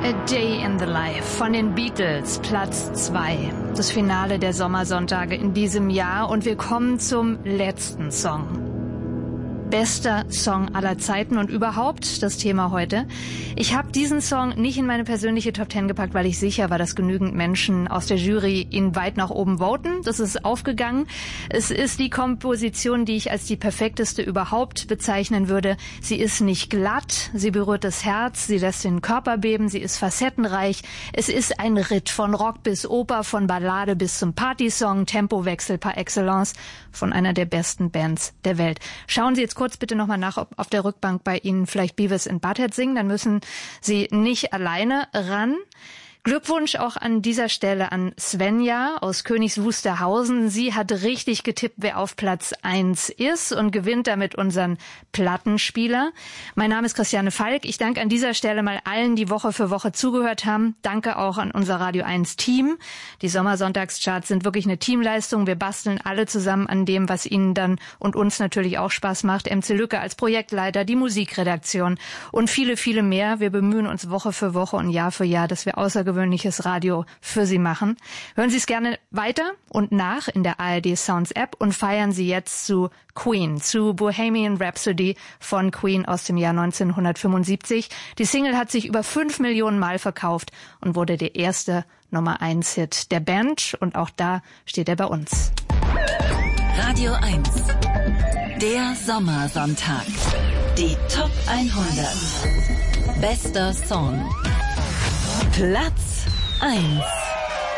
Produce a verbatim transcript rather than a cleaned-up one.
A Day in the Life von den Beatles, Platz zwei. Das Finale der Sommersonntage in diesem Jahr und wir kommen zum letzten Song. Bester Song aller Zeiten und überhaupt das Thema heute. Ich habe diesen Song nicht in meine persönliche Top Ten gepackt, weil ich sicher war, dass genügend Menschen aus der Jury ihn weit nach oben voten. Das ist aufgegangen. Es ist die Komposition, die ich als die perfekteste überhaupt bezeichnen würde. Sie ist nicht glatt, sie berührt das Herz, sie lässt den Körper beben, sie ist facettenreich. Es ist ein Ritt von Rock bis Oper, von Ballade bis zum Partysong, Tempowechsel par excellence von einer der besten Bands der Welt. Schauen Sie jetzt kurz bitte nochmal nach, ob auf der Rückbank bei Ihnen vielleicht Beavis and Butthead singen. Dann müssen Sie nicht alleine ran. Glückwunsch auch an dieser Stelle an Svenja aus Königs Wusterhausen. Sie hat richtig getippt, wer auf Platz eins ist und gewinnt damit unseren Plattenspieler. Mein Name ist Christiane Falk. Ich danke an dieser Stelle mal allen, die Woche für Woche zugehört haben. Danke auch an unser Radio eins Team. Die Sommersonntagscharts sind wirklich eine Teamleistung. Wir basteln alle zusammen an dem, was Ihnen dann und uns natürlich auch Spaß macht. M C Lücke als Projektleiter, die Musikredaktion und viele, viele mehr. Wir bemühen uns Woche für Woche und Jahr für Jahr, dass wir außergewöhnliches Radio für Sie machen. Hören Sie es gerne weiter und nach in der A R D Sounds App und feiern Sie jetzt zu Queen, zu Bohemian Rhapsody von Queen aus dem Jahr neunzehnhundertfünfundsiebzig. Die Single hat sich über fünf Millionen Mal verkauft und wurde der erste Nummer eins Hit der Band und auch da steht er bei uns. Radio eins, der Sommersonntag. Die Top hundert. Bester Song. Platz eins.